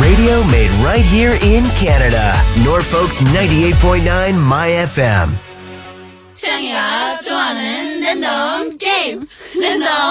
Radio made right here in Canada. Norfolk's 98.9 My FM. 창이가 좋아하는 랜덤 게임. 랜덤